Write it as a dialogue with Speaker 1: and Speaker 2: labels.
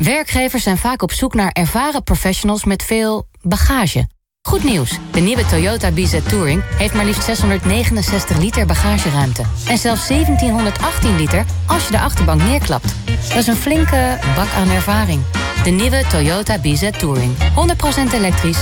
Speaker 1: Werkgevers zijn vaak op zoek naar ervaren professionals met veel bagage. Goed nieuws, de nieuwe Toyota BZ Touring heeft maar liefst 669 liter bagageruimte. En zelfs 1718 liter als je de achterbank neerklapt. Dat is een flinke bak aan ervaring. De nieuwe Toyota BZ Touring. 100% elektrisch.